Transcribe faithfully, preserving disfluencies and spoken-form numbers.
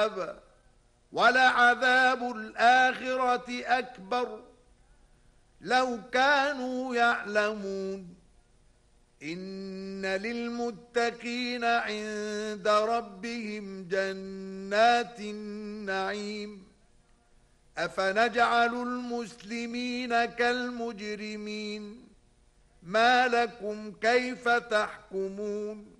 ولعذاب الآخرة أكبر لو كانوا يعلمون إن للمتقين عند ربهم جنات النعيم أفنجعل المسلمين كالمجرمين ما لكم كيف تحكمون